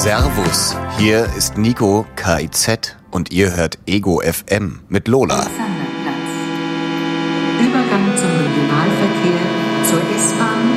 Servus, hier ist Nico KIZ und ihr hört Ego FM mit Lola. Übergang zum Regionalverkehr zur S-Bahn